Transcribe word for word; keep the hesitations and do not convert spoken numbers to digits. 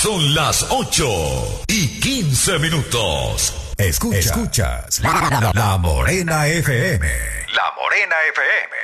Son las ocho y quince minutos. Escuchas, Escuchas la, la, la Morena F M. La Morena F M.